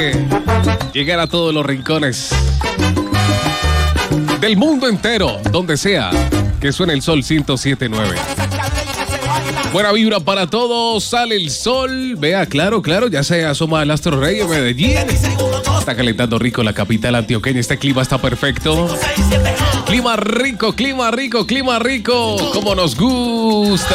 llegar a todos los rincones del mundo entero, donde sea que suene el Sol 107.9. Buena vibra para todos, sale el sol. Vea, claro, ya se asoma el Astro Rey de Medellín. Está calentando rico la capital antioqueña, este clima está perfecto. Clima rico, como nos gusta.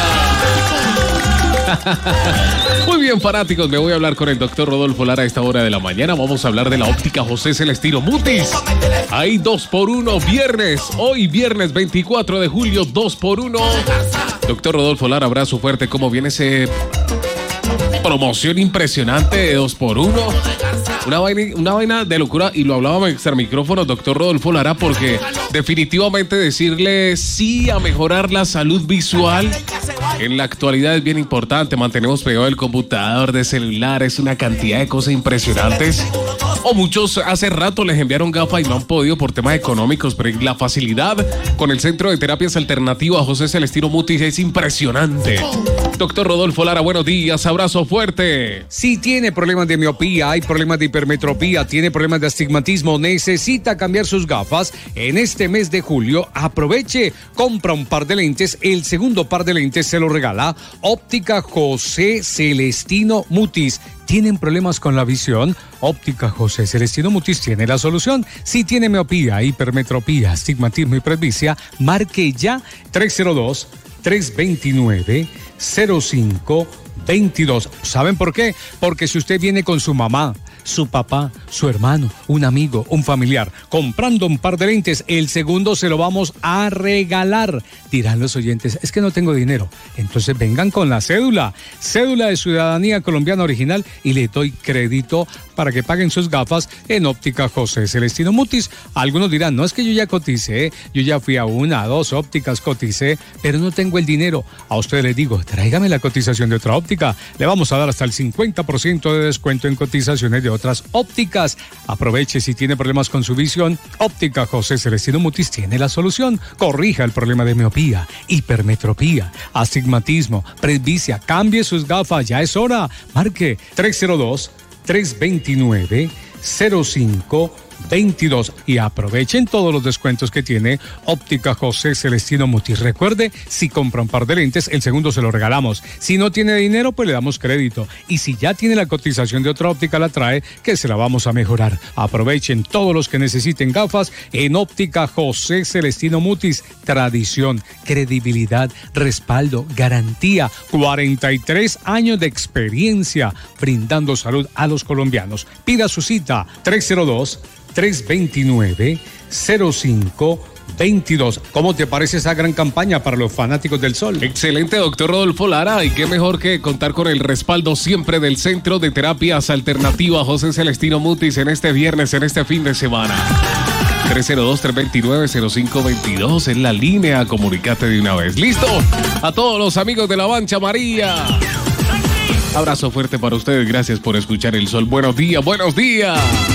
Muy bien, fanáticos, me voy a hablar con el doctor Rodolfo Lara a esta hora de la mañana. Vamos a hablar de la óptica José Celestino Mutis. Hay 2x1 viernes, hoy viernes 24 de julio, 2x1. Doctor Rodolfo Lara, abrazo fuerte. ¿Cómo viene ese promoción impresionante de 2x1? Una vaina de locura, y lo hablábamos extra micrófono, doctor Rodolfo Lara, porque definitivamente decirle sí a mejorar la salud visual en la actualidad es bien importante. Mantenemos pegado el computador, de celulares, una cantidad de cosas impresionantes. O muchos hace rato les enviaron gafas y no han podido por temas económicos, pero la facilidad con el Centro de Terapias Alternativas José Celestino Mutis es impresionante. Doctor Rodolfo Lara, buenos días, abrazo fuerte. Si tiene problemas de miopía, hay problemas de hipermetropía, tiene problemas de astigmatismo, necesita cambiar sus gafas, en este mes de julio, aproveche, compra un par de lentes, el segundo par de lentes se lo regala Óptica José Celestino Mutis. ¿Tienen problemas con la visión? Óptica José Celestino Mutis tiene la solución. Si tiene miopía, hipermetropía, astigmatismo y presbicia, marque ya 302-329-0522. ¿Saben por qué? Porque si usted viene con su mamá, su papá, su hermano, un amigo, un familiar, comprando un par de lentes, el segundo se lo vamos a regalar. Dirán los oyentes, es que no tengo dinero. Entonces vengan con la cédula de ciudadanía colombiana original y le doy crédito para que paguen sus gafas en Óptica José Celestino Mutis. Algunos dirán, no, es que yo ya coticé, yo ya fui a 1, a 2 ópticas, coticé, pero no tengo el dinero. A usted le digo, tráigame la cotización de otra óptica. Le vamos a dar hasta el 50% de descuento en cotizaciones de otras ópticas. Aproveche, si tiene problemas con su visión, Óptica José Celestino Mutis tiene la solución. Corrija el problema de miopía, hipermetropía, astigmatismo, presbicia. Cambie sus gafas, ya es hora. Marque 302-329-0522 y aprovechen todos los descuentos que tiene Óptica José Celestino Mutis. Recuerde, si compra un par de lentes, el segundo se lo regalamos. Si no tiene dinero, pues le damos crédito. Y si ya tiene la cotización de otra óptica, la trae, que se la vamos a mejorar. Aprovechen todos los que necesiten gafas en Óptica José Celestino Mutis. Tradición, credibilidad, respaldo, garantía. 43 años de experiencia brindando salud a los colombianos. Pida su cita 302-329-0522. ¿Cómo te parece esa gran campaña para los fanáticos del sol? Excelente, doctor Rodolfo Lara, y qué mejor que contar con el respaldo siempre del Centro de Terapias Alternativas José Celestino Mutis en este viernes, en este fin de semana. 302-329-0522 en la línea, comunicate de una vez. ¡Listo! A todos los amigos de la Mancha María, abrazo fuerte para ustedes, gracias por escuchar el sol. Buenos días.